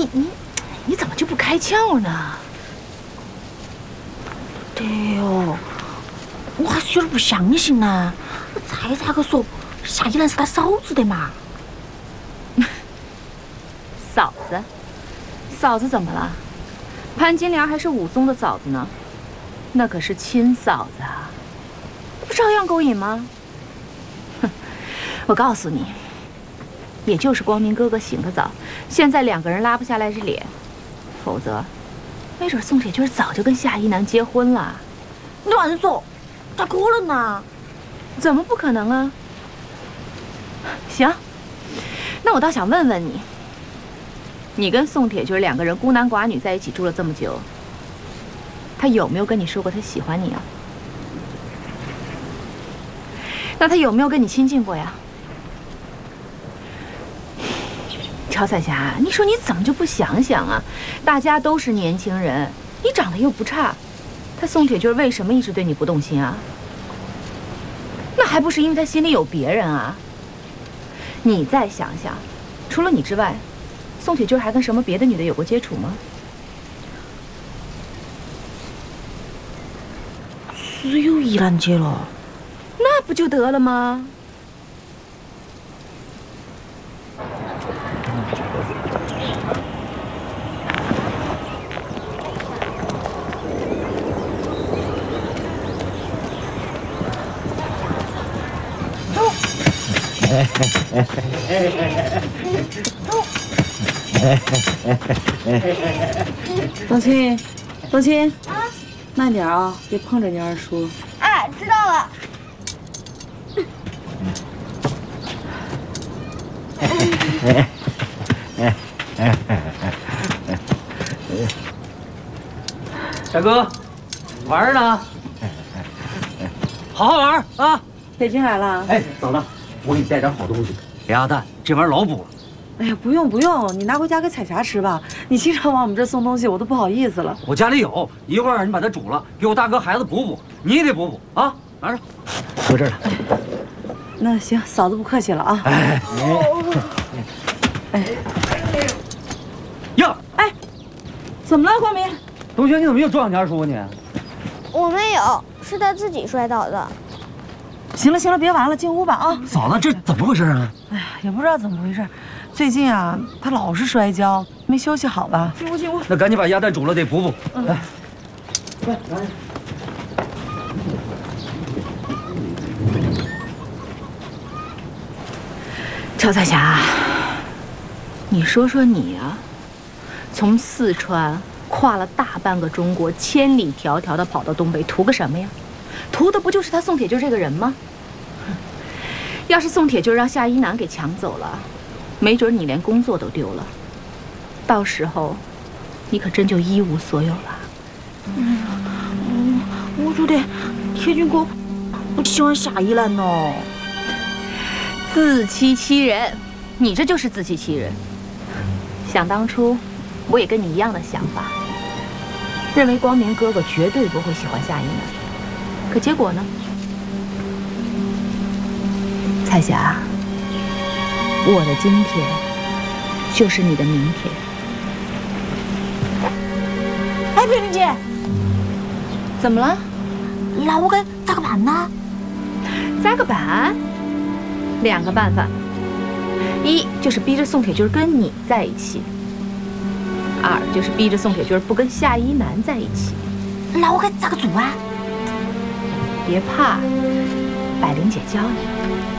你怎么就不开窍呢？ 对哦，我还是有点不相信呢。再咋个说，夏依兰是他嫂子的嘛。 嫂子怎么了？潘金莲还是武松的嫂子呢，那可是亲嫂子啊，不照样勾引吗？哼，我告诉你，也就是光明哥哥醒得早，现在两个人拉不下来这脸，否则，没准宋铁军早就跟夏一楠结婚了。 你乱说，咋可能呢？ 怎么不可能啊？行，那我倒想问问你。你跟宋铁军两个人孤男寡女在一起住了这么久，他有没有跟你说过他喜欢你啊？那他有没有跟你亲近过呀？乔彩霞，你说你怎么就不想想啊？大家都是年轻人，你长得又不差，他宋铁军为什么一直对你不动心啊？那还不是因为他心里有别人啊？你再想想，除了你之外。宋铁军还跟什么别的女的有过接触吗？ 只有依兰姐了， 那不就得了吗？ 冬青，冬青，慢点啊，别碰着你二叔。 哎，知道了。 大哥，玩呢？好好玩啊！ 北京来了？ 哎，嫂子，我给你带点好东西。鸭蛋，这玩意儿老补了。 哎呀，不用不用，你拿回家给彩霞吃吧。你经常往我们这送东西，我都不好意思了。 我家里有，一会儿你把它煮了，给我大哥孩子补补，你也得补补啊！拿着，搁这儿了。 那行，嫂子不客气了啊。哎， 呀， 哎，怎么了，光明？ 同学，你怎么又撞你二叔啊你？ 我没有，是他自己摔倒的。 行了行了，别玩了，进屋吧啊！ 嫂子，这怎么回事啊？ 哎呀，也不知道怎么回事，最近啊，他老是摔跤，没休息好吧？进屋进屋。 那赶紧把鸭蛋煮了，得补补。来，来。 乔彩霞，你说说你啊，从四川跨了大半个中国，千里迢迢的跑到东北，图个什么呀？图的不就是他宋铁军这个人吗？要是宋铁军让夏一楠给抢走了，没准你连工作都丢了，到时候你可真就一无所有了。 我觉得铁军哥不喜欢夏依兰哦。 自欺欺人，你这就是自欺欺人。想当初，我也跟你一样的想法，认为光明哥哥绝对不会喜欢夏一楠。可结果呢？彩霞，我的今天就是你的明天。 哎，佩玲姐， 怎么了？ 那我该咋个办呢？ 咋个办？两个办法，一就是逼着宋铁军跟你在一起，二就是逼着宋铁军不跟夏一楠在一起。 那我该咋个做啊？ 别怕，百灵姐教你。